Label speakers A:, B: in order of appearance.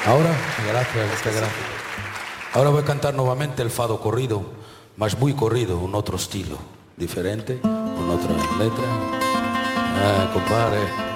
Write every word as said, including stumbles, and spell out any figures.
A: Ahora, gracias, muchas gracias. Ahora voy a cantar nuevamente el fado corrido, más muy corrido, un otro estilo, diferente, con otra letra. Ah, compadre.